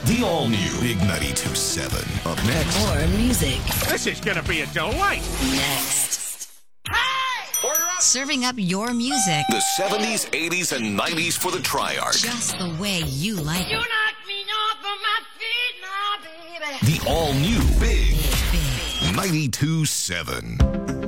The all-new Big 92.7. Up next. More music. This is gonna be a delight. Next. Serving up your music The 70s, 80s, and 90s for the Triarch. just the way you like You it. knock me off of my feet now, baby. The all-new Big Big. 92.7.